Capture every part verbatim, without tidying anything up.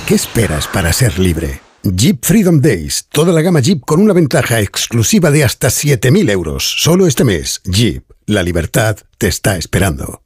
¿Qué esperas para ser libre? Jeep Freedom Days. Toda la gama Jeep con una ventaja exclusiva de hasta siete mil euros. Solo este mes. Jeep. La libertad te está esperando.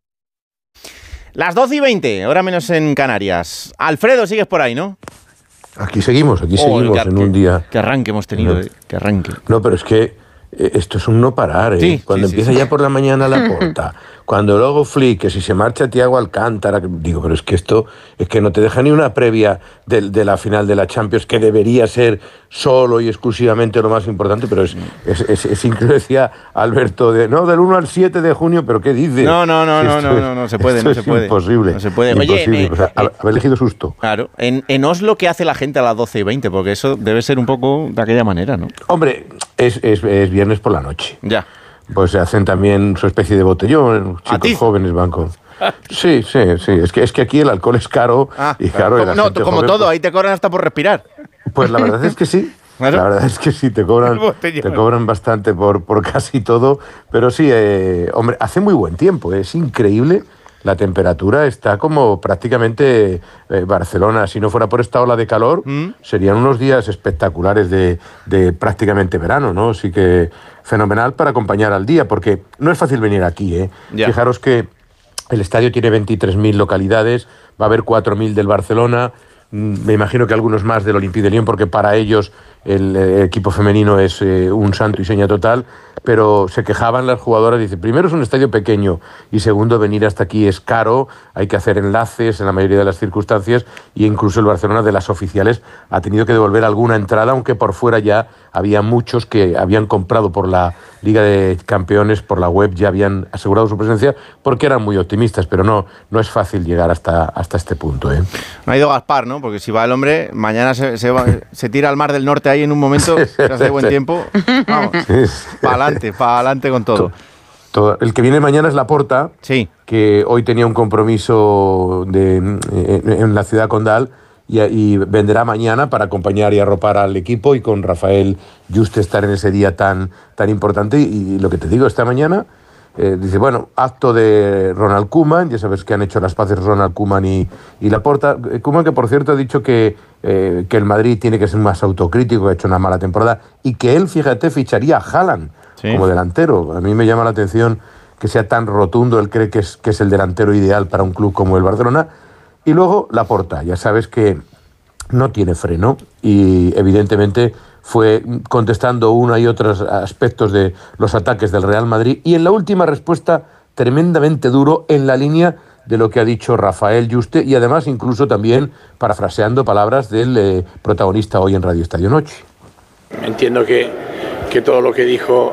Las doce y veinte, hora menos en Canarias. Alfredo, sigues por ahí, ¿no? Aquí seguimos, aquí oh, seguimos que, en un día... Qué arranque hemos tenido, no, eh, qué arranque. No, pero es que eh, esto es un no parar, ¿eh? Sí, Cuando sí, empieza sí, ya sí. por la mañana Laporta, cuando luego Flick, que si se marcha Thiago Alcántara, que, digo, pero es que esto es que no te deja ni una previa de, de la final de la Champions, que debería ser solo y exclusivamente lo más importante, pero es, es, es, es incluso decía Alberto, de, no, del uno al siete de junio, pero ¿qué dice? No, no, no, Si no, no, es, no, no se puede, no se puede. Imposible. No se puede. Imposible. Oye, eh, o sea, eh, haber elegido susto. Claro, en, en Oslo, ¿qué hace la gente a las doce y veinte? Porque eso debe ser un poco de aquella manera, ¿no? Hombre, es, es, es viernes por la noche. Ya. Pues se hacen también su especie de botellón, chicos jóvenes van con... Sí, sí, sí, es que, es que aquí el alcohol es caro ah, y claro... como, no, como joven, todo, pues, ahí te cobran hasta por respirar. Pues la verdad es que sí, ¿claro? La verdad es que sí, te cobran, te cobran bastante por, por casi todo, pero sí, eh, hombre, hace muy buen tiempo, es increíble. La temperatura está como prácticamente eh, Barcelona. Si no fuera por esta ola de calor, ¿Mm? serían unos días espectaculares de, de prácticamente verano, ¿no? Así que fenomenal para acompañar al día, porque no es fácil venir aquí, ¿eh? Yeah. Fijaros que el estadio tiene veintitrés mil localidades, va a haber cuatro mil del Barcelona, me imagino que algunos más del Olympique de Lyon, porque para ellos el, el equipo femenino es eh, un santo y seña total, pero se quejaban las jugadoras, dice, primero es un estadio pequeño y segundo venir hasta aquí es caro, hay que hacer enlaces en la mayoría de las circunstancias y incluso el Barcelona de las oficiales ha tenido que devolver alguna entrada, aunque por fuera ya había muchos que habían comprado por la Liga de Campeones, por la web, ya habían asegurado su presencia porque eran muy optimistas, pero no, no es fácil llegar hasta, hasta este punto, ¿eh? No ha ido Gaspar, ¿no? Porque si va el hombre, mañana se, se, va, se tira al Mar del Norte ahí en un momento, que hace buen tiempo, vamos, para adelante, para adelante con todo. todo. El que viene mañana es Laporta, sí. que hoy tenía un compromiso de, en, en la ciudad condal y, y vendrá mañana para acompañar y arropar al equipo y con Rafael Juste estar en ese día tan, tan importante. Y, y lo que te digo, esta mañana... Eh, dice, bueno, acto de Ronald Koeman, ya sabes que han hecho las paces Ronald Koeman y, y Laporta. Koeman, que por cierto ha dicho que, eh, que el Madrid tiene que ser más autocrítico, que ha hecho una mala temporada, y que él, fíjate, ficharía a Haaland sí. como delantero. A mí me llama la atención que sea tan rotundo, él cree que es, que es el delantero ideal para un club como el Barcelona. Y luego Laporta, ya sabes que no tiene freno y evidentemente... fue contestando uno y otros aspectos de los ataques del Real Madrid y en la última respuesta tremendamente duro en la línea de lo que ha dicho Rafael Juste y además incluso también parafraseando palabras del eh, protagonista hoy en Radio Estadio Noche. Entiendo que, que todo lo que dijo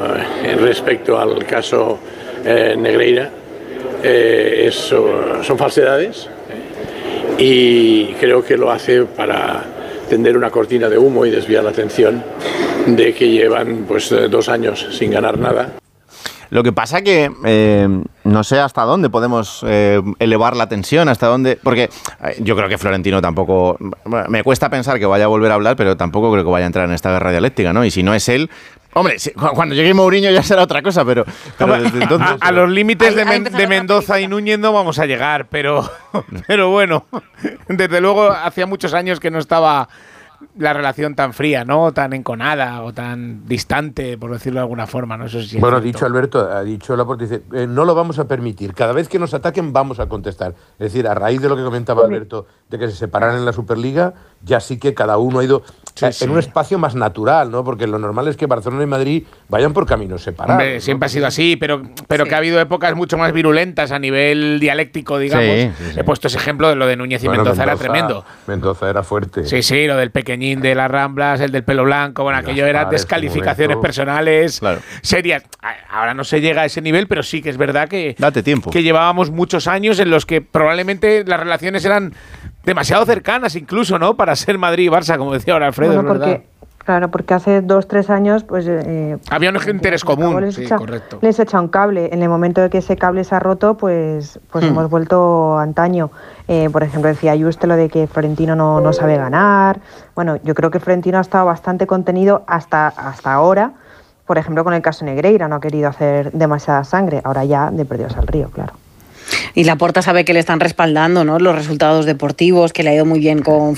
uh, respecto al caso eh, Negreira eh, es, son falsedades eh, y creo que lo hace para tender una cortina de humo y desviar la atención de que llevan pues dos años sin ganar nada. Lo que pasa que eh, no sé hasta dónde podemos eh, elevar la tensión, hasta dónde... Porque eh, yo creo que Florentino tampoco... Me cuesta pensar que vaya a volver a hablar, pero tampoco creo que vaya a entrar en esta guerra dialéctica, ¿no? Y si no es él... Hombre, si, cuando llegue Mourinho ya será otra cosa, pero... pero desde entonces, a, a los límites de, Men, de Mendoza y Núñez no vamos a llegar, pero, pero bueno, desde luego hacía muchos años que no estaba la relación tan fría, ¿no? Tan enconada o tan distante, por decirlo de alguna forma, ¿no? Eso sí bueno, ha dicho Alberto, ha dicho Laporta, dice, eh, no lo vamos a permitir. Cada vez que nos ataquen vamos a contestar. Es decir, a raíz de lo que comentaba Alberto, de que se separaran en la Superliga, ya sí que cada uno ha ido sí, en sí. un espacio más natural, ¿no? Porque lo normal es que Barcelona y Madrid vayan por caminos separados. Hombre, ¿no? siempre ha sido así, pero, pero sí. que ha habido épocas mucho más virulentas a nivel dialéctico, digamos. Sí, sí, sí. He puesto ese ejemplo de lo de Núñez y bueno, Mendoza, Mendoza, era tremendo. Mendoza era fuerte. Sí, sí, lo del pequeñín de las Ramblas, el del pelo blanco, bueno, aquello era descalificaciones personales claro. serias. Ahora no se llega a ese nivel, pero sí que es verdad que, Date tiempo. que llevábamos muchos años en los que probablemente las relaciones eran demasiado cercanas incluso, ¿no? Para ser Madrid y Barça, como decía ahora Alfredo, bueno, porque, ¿verdad? Claro, porque hace dos, tres años pues eh, había un interés común, les sí, echa, correcto. Les echa un cable. En el momento de que ese cable se ha roto, pues, pues hmm. hemos vuelto antaño. Eh, por ejemplo, decía Juste lo de que Florentino no, no sabe ganar. Bueno, yo creo que Florentino ha estado bastante contenido hasta, hasta ahora. Por ejemplo, con el caso Negreira, no ha querido hacer demasiada sangre. Ahora ya de perdidos al río, claro. Y Laporta sabe que le están respaldando, ¿no? Los resultados deportivos, que le ha ido muy bien con